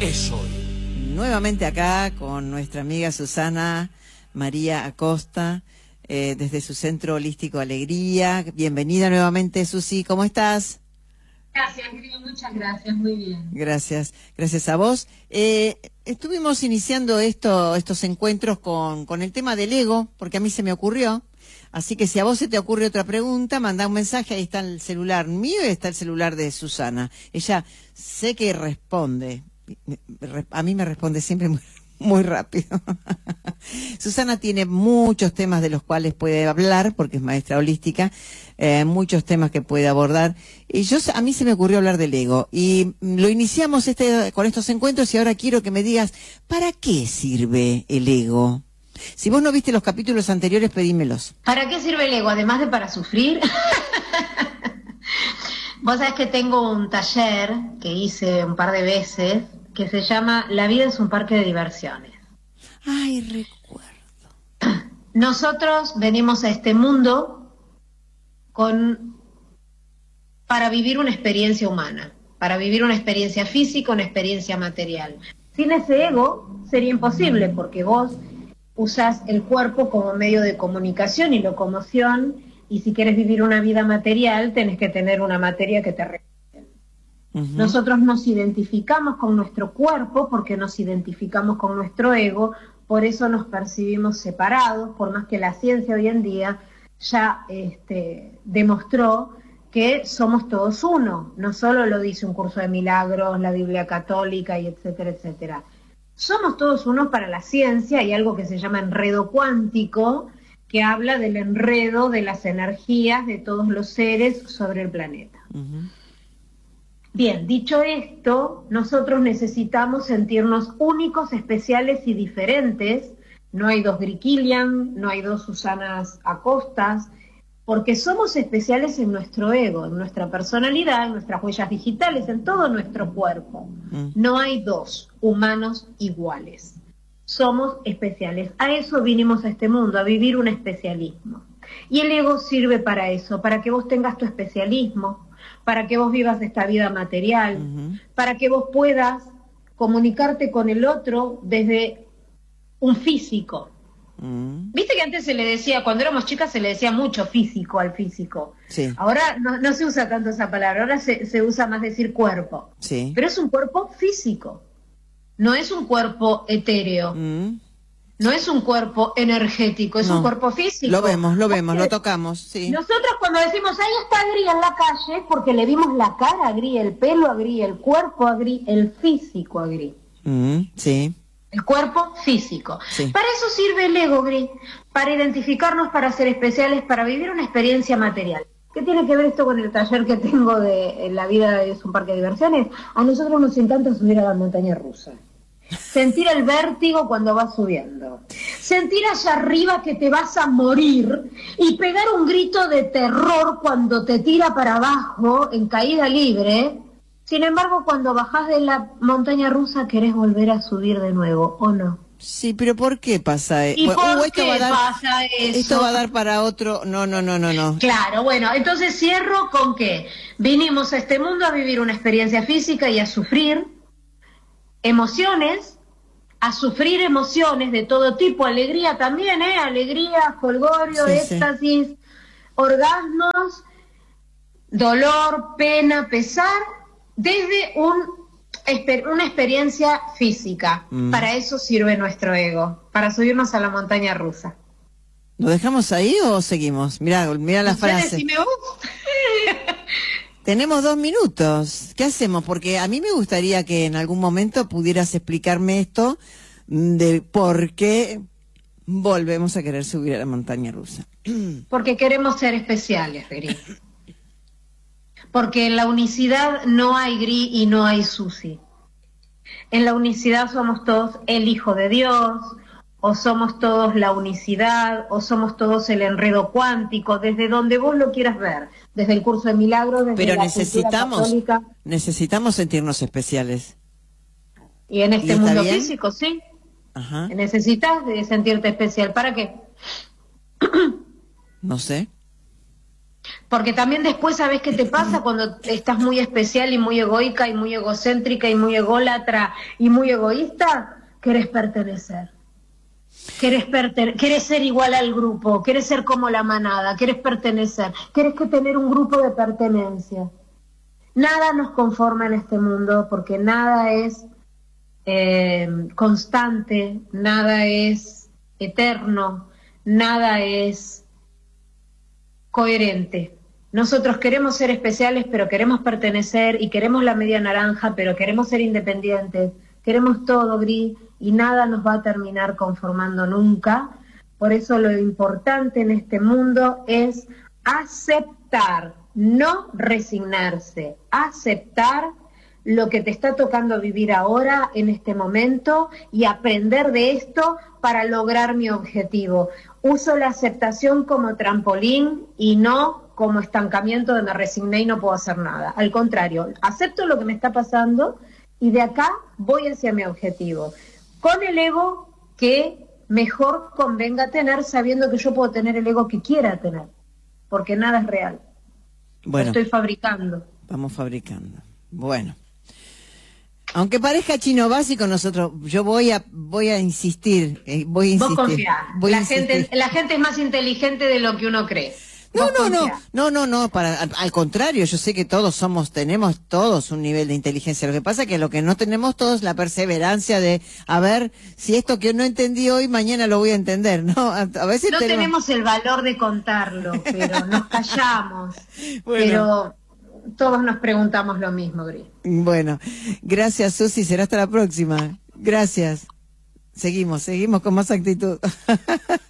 es hoy. Nuevamente acá con nuestra amiga Susana María Acosta, desde su Centro Holístico Alegría. Bienvenida nuevamente, Susi, ¿cómo estás? Gracias, querido, muchas gracias, muy bien. Gracias, gracias a vos. Estuvimos iniciando estos encuentros con el tema del ego, porque a mí se me ocurrió. Así que si a vos se te ocurre otra pregunta, mandá un mensaje, ahí está el celular mío y está el celular de Susana. Ella sé que responde, a mí me responde siempre muy rápido. Susana tiene muchos temas de los cuales puede hablar, porque es maestra holística, muchos temas que puede abordar. Y a mí se me ocurrió hablar del ego, y lo iniciamos con estos encuentros, y ahora quiero que me digas, ¿para qué sirve el ego? Si vos no viste los capítulos anteriores, pedímelos. ¿Para qué sirve el ego? Además de para sufrir. Vos sabés que tengo un taller que hice un par de veces que se llama La vida es un parque de diversiones. Ay, recuerdo. Nosotros venimos a este mundo para vivir una experiencia humana, para vivir una experiencia física, una experiencia material. Sin ese ego sería imposible, porque vos usás el cuerpo como medio de comunicación y locomoción, y si quieres vivir una vida material, tenés que tener una materia que te represente. Nosotros nos identificamos con nuestro cuerpo porque nos identificamos con nuestro ego, por eso nos percibimos separados, por más que la ciencia hoy en día ya demostró que somos todos uno. No solo lo dice un curso de milagros, la Biblia católica, y etcétera, etcétera. Somos todos unos para la ciencia. Hay algo que se llama enredo cuántico, que habla del enredo de las energías de todos los seres sobre el planeta. Bien, dicho esto, nosotros necesitamos sentirnos únicos, especiales y diferentes. No hay dos Gry Killian, no hay dos Susanas Acostas, porque somos especiales en nuestro ego, en nuestra personalidad, en nuestras huellas digitales, en todo nuestro cuerpo. No hay dos humanos iguales. Somos especiales. A eso vinimos a este mundo, a vivir un especialismo. Y el ego sirve para eso, para que vos tengas tu especialismo, para que vos vivas esta vida material, para que vos puedas comunicarte con el otro desde un físico. Viste que antes se le decía, cuando éramos chicas se le decía mucho físico al físico. Sí. Ahora no se usa tanto esa palabra, ahora se usa más decir cuerpo. Sí. Pero es un cuerpo físico, no es un cuerpo etéreo, no es un cuerpo energético, es un cuerpo físico. Lo vemos, lo tocamos, sí. Nosotros cuando decimos, ahí está Gry en la calle, porque le vimos la cara a Gry, el pelo a Gry, el cuerpo a Gry, el físico a Gry. Sí. El cuerpo físico. Sí. Para eso sirve el ego, Gry, para identificarnos, para ser especiales, para vivir una experiencia material. ¿Qué tiene que ver esto con el taller que tengo de La vida es un parque de diversiones? A nosotros nos encanta subir a la montaña rusa. Sentir el vértigo cuando vas subiendo. Sentir allá arriba que te vas a morir y pegar un grito de terror cuando te tira para abajo en caída libre. Sin embargo, cuando bajás de la montaña rusa querés volver a subir de nuevo, ¿o no? Sí, pero ¿por qué pasa eso? ¿Y por qué pasa eso? Esto va a dar para otro... No. Claro, bueno, entonces cierro con que vinimos a este mundo a vivir una experiencia física y a sufrir emociones, de todo tipo, alegría también, alegría, jolgorio, éxtasis, orgasmos, dolor, pena, pesar, desde una experiencia física. Para eso sirve nuestro ego, para subirnos a la montaña rusa. ¿Lo dejamos ahí o seguimos? Mirá la frase. Si me gusta. Tenemos 2 minutos. ¿Qué hacemos? Porque a mí me gustaría que en algún momento pudieras explicarme esto de por qué volvemos a querer subir a la montaña rusa. Porque queremos ser especiales, Gry. Porque en la unicidad no hay Gry y no hay Susi. En la unicidad somos todos el Hijo de Dios, o somos todos la unicidad, o somos todos el enredo cuántico, desde donde vos lo quieras ver, desde el curso de milagros, desde la cultura católica. Necesitamos sentirnos especiales. Y en este mundo físico, sí. Ajá. Necesitas de sentirte especial. ¿Para qué? No sé. Porque también después, ¿sabés qué te pasa cuando estás muy especial y muy egoica y muy egocéntrica y muy ególatra y muy egoísta? Querés pertenecer. Querés ser igual al grupo, querés ser como la manada, querés pertenecer, querés que tener un grupo de pertenencia. Nada nos conforma en este mundo porque nada es constante, nada es eterno, nada es coherente. Nosotros queremos ser especiales, pero queremos pertenecer, y queremos la media naranja, pero queremos ser independientes. Queremos todo gris y nada nos va a terminar conformando nunca. Por eso lo importante en este mundo es aceptar, no resignarse, aceptar lo que te está tocando vivir ahora, en este momento, y aprender de esto para lograr mi objetivo. Uso la aceptación como trampolín y no como estancamiento de me resigné y no puedo hacer nada. Al contrario, acepto lo que me está pasando y de acá voy hacia mi objetivo. Con el ego que mejor convenga tener, sabiendo que yo puedo tener el ego que quiera tener, porque nada es real. Bueno, lo estoy fabricando. Vamos fabricando. Bueno. Aunque parezca chino básico, nosotros, yo voy a insistir, voy a insistir. Vos confiá. La gente es más inteligente de lo que uno cree. No, al contrario, yo sé que tenemos todos un nivel de inteligencia. Lo que pasa es que lo que no tenemos todos es la perseverancia de, a ver, si esto que no entendí hoy, mañana lo voy a entender, ¿no? A veces no tenemos el valor de contarlo, pero nos callamos. Bueno. Pero todos nos preguntamos lo mismo, Gris. Bueno, gracias, Susi, será hasta la próxima. Gracias. Seguimos con más actitud.